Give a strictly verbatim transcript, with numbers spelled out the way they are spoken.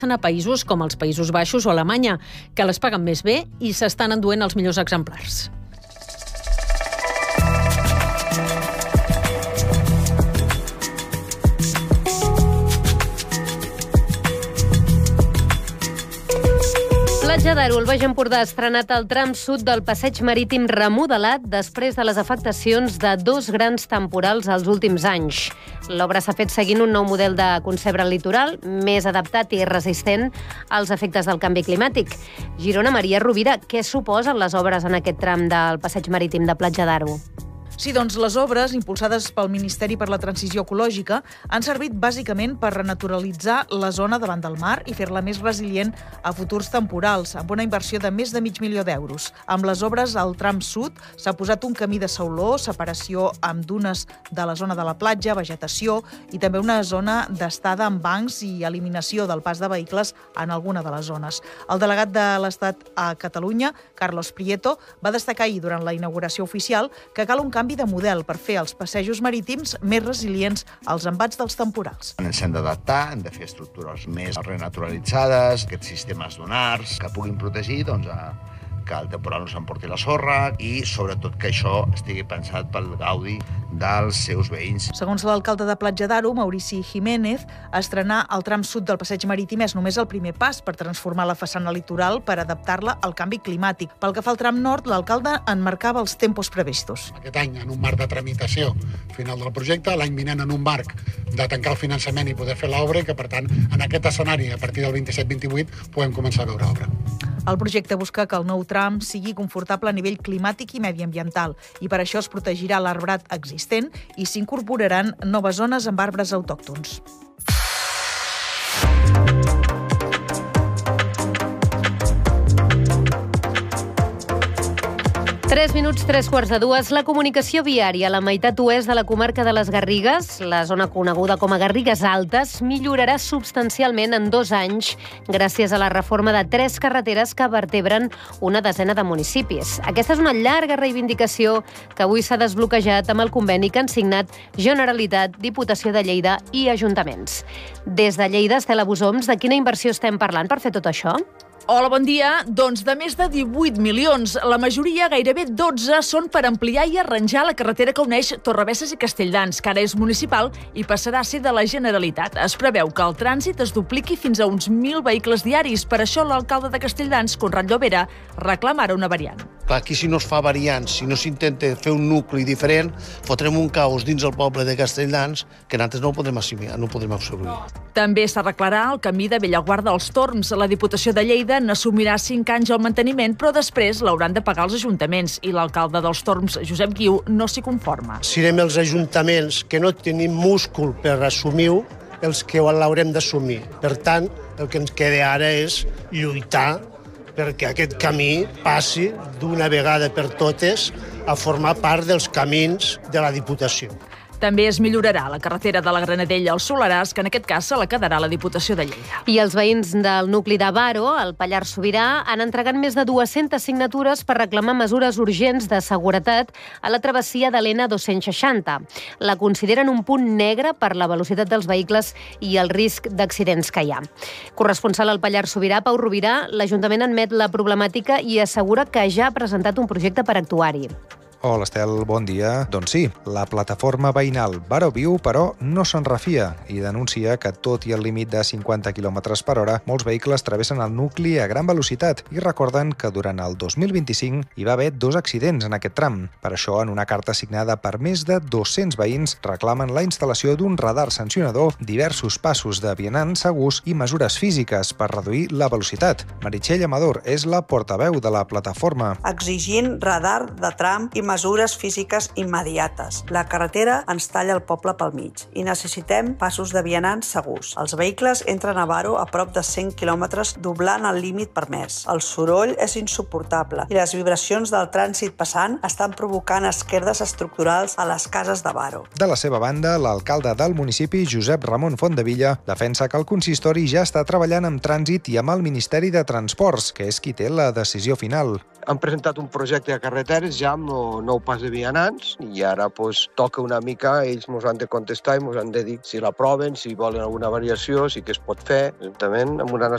a països com els Països Baixos o Alemanya, que les paguen més bé i s'estan enduent els millors exemplars. Platja d'Aro, el Baix Empordà, ha estrenat el tram sud del passeig marítim remodelat després de les afectacions de dos grans temporals als últims anys. L'obra s'ha fet seguint un nou model de concebre el litoral, més adaptat i resistent als efectes del canvi climàtic. Girona, Maria Rovira, què suposen les obres en aquest tram del passeig marítim de Platja d'Aro? Sí, doncs les obres, impulsades pel Ministeri per la Transició Ecològica, han servit bàsicament per renaturalitzar la zona davant del mar i fer-la més resilient a futurs temporals, amb una inversió de més de mig milió d'euros. Amb les obres al tram sud s'ha posat un camí de sauló, separació amb dunes de la zona de la platja, vegetació i també una zona d'estada amb bancs i eliminació del pas de vehicles en alguna de les zones. El delegat de l'Estat a Catalunya, Carlos Prieto, va destacar ahir durant la inauguració oficial que cal un canvi de model per fer els passejos marítims més resilients als embats dels temporals. Ens hem d'adaptar, hem de fer estructures més renaturalitzades, aquests sistemes dunars que puguin protegir doncs, a que el temporal no s'emporti la sorra i, sobretot, que això estigui pensat pel gaudi dels seus veïns. Segons l'alcalde de Platja d'Aro, Maurici Jiménez, estrenar el tram sud del passeig marítim és només el primer pas per transformar la façana litoral per adaptar-la al canvi climàtic. Pel que fa al tram nord, l'alcalde enmarcava els tempos previstos. Aquest any, en un marc de tramitació final del projecte, l'any vinent en un marc de tancar el finançament i poder fer l'obra i que, per tant, en aquest escenari, a partir del vint-i-set vint-i-vuit, podem començar a veure obra. El projecte busca que el nou tram sigui confortable a nivell climàtic i mediambiental i per això es protegirà l'arbrat existent i s'incorporaran noves zones amb arbres autòctons. Tres minuts, tres quarts de dues. La comunicació viària a la meitat oest de la comarca de les Garrigues, la zona coneguda com a Garrigues Altes, millorarà substancialment en dos anys gràcies a la reforma de tres carreteres que vertebren una desena de municipis. Aquesta és una llarga reivindicació que avui s'ha desbloquejat amb el conveni que han signat Generalitat, Diputació de Lleida i Ajuntaments. Des de Lleida, Estela Busoms, de quina inversió estem parlant per fer tot això? Hola, bon dia. Doncs de més de divuit milions. La majoria, gairebé dotze, són per ampliar i arranjar la carretera que uneix Torrebesses i Castelldans, que ara és municipal i passarà a ser de la Generalitat. Es preveu que el trànsit es dupliqui fins a uns mil vehicles diaris. Per això l'alcalde de Castelldans, Conrad Llobera, reclama ara una variant. Clar, aquí si no es fa variants, si no s'intenta fer un nucli diferent, fotrem un caos dins el poble de Castelldans que nosaltres no ho podrem assimilar, no ho podrem absorbir. També s'arreglarà el camí de Bellaguarda als Torms. La Diputació de Lleida n'assumirà cinc anys el manteniment, però després l'hauran de pagar els ajuntaments i l'alcalde dels Torms, Josep Guiu, no s'hi conforma. Serem els ajuntaments que no tenim múscul per assumir-ho els que l'haurem d'assumir. Per tant, el que ens queda ara és lluitar perquè aquest camí passi d'una vegada per totes a formar part dels camins de la Diputació. També es millorarà la carretera de la Granadella al Soleràs, que en aquest cas se la quedarà la Diputació de Lleida. I els veïns del nucli de Baro, al Pallars Sobirà, han entregat més de dues-centes signatures per reclamar mesures urgents de seguretat a la travessia de l'N dos-cents seixanta. La consideren un punt negre per la velocitat dels vehicles i el risc d'accidents que hi ha. Corresponsal al Pallars Sobirà, Pau Rovira, l'Ajuntament admet la problemàtica i assegura que ja ha presentat un projecte per actuar-hi. Hola, Estel, bon dia. Doncs sí, la plataforma veïnal Baro Viu, però no se'n refia i denuncia que, tot i el límit de cinquanta quilòmetres per hora, molts vehicles travessen el nucli a gran velocitat i recorden que durant el dos mil vint-i-cinc hi va haver dos accidents en aquest tram. Per això, en una carta signada per més de dos-cents veïns, reclamen la instal·lació d'un radar sancionador, diversos passos de vianants segurs i mesures físiques per reduir la velocitat. Meritxell Amador és la portaveu de la plataforma. Exigint radar de tram i mesures físiques immediates. La carretera ens talla el poble pel mig i necessitem passos de vianants segurs. Els vehicles entren a Baro a prop de cent quilòmetres doblant el límit permès. El soroll és insuportable i les vibracions del trànsit passant estan provocant esquerdes estructurals a les cases de Baro. De la seva banda, l'alcalde del municipi, Josep Ramon Fontdevilla, defensa que el consistori ja està treballant amb Trànsit i amb el Ministeri de Transports, que és qui té la decisió final. Han presentat un projecte de carreteres ja amb el nou pas de vianants i ara pues, toca una mica, ells ens han de contestar i ens han de dir si l'aproven, si volen alguna variació, si què es pot fer, exactament, amb una